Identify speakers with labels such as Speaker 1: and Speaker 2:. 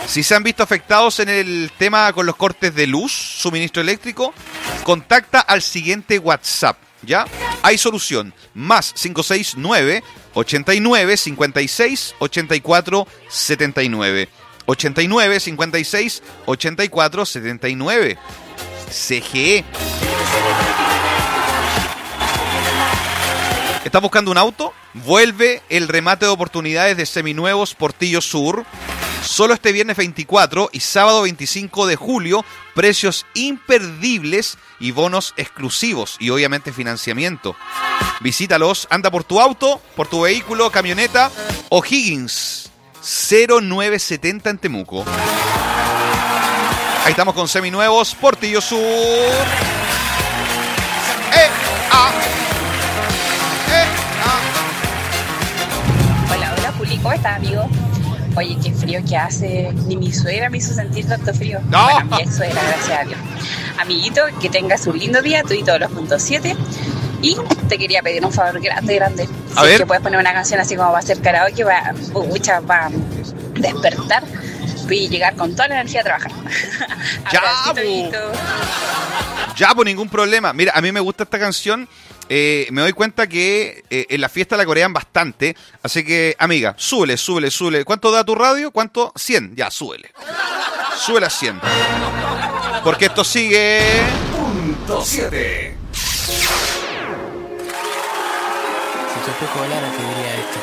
Speaker 1: Si se han visto afectados en el tema con los cortes de luz, suministro eléctrico, contacta al siguiente WhatsApp, ¿ya? Hay solución. Más 569 89 56 84 79. 89 56 84 79. CGE. ¿Estás buscando un auto? Vuelve el remate de oportunidades de seminuevos Portillo Sur. Solo este viernes 24 y sábado 25 de julio, precios imperdibles y bonos exclusivos y obviamente financiamiento. Visítalos, anda por tu auto, por tu vehículo, camioneta. O'Higgins 0970 en Temuco. Ahí estamos con seminuevos Portillo Sur.
Speaker 2: Hola, hola, Juli, ¿cómo estás, amigo? Oye, qué frío que hace. Ni mi suegra me hizo sentir tanto frío.
Speaker 1: ¡No!
Speaker 2: Bueno, mi ex suegra, gracias a Dios. Amiguito, que tengas un lindo día, tú y todos los puntos 7. Y te quería pedir un favor grande.
Speaker 1: A
Speaker 2: Si
Speaker 1: ver.
Speaker 2: es que puedes poner una canción así como va a ser karaoke, va a despertar y llegar con toda la energía a trabajar.
Speaker 1: Ya,
Speaker 2: Abracito,
Speaker 1: bu.
Speaker 2: amiguito.
Speaker 1: Ya, pues ningún problema. Mira, a mí me gusta esta canción. Me doy cuenta que en la fiesta la corean bastante. Así que, amiga, súbele. ¿Cuánto da tu radio? ¿Cuánto? 100. Ya, súbele. Súbele a 100. Porque esto sigue...
Speaker 3: Punto 7.
Speaker 4: Si tu espejo volara te diría esto.